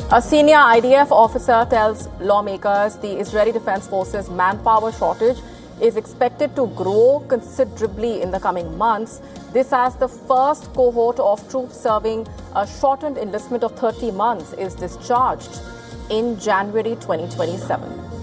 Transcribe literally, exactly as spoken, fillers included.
A senior I D F officer tells lawmakers the Israeli Defense Forces manpower shortage is expected to grow considerably in the coming months. This as the first cohort of troops serving a shortened enlistment of thirty months is discharged in January twenty twenty-seven.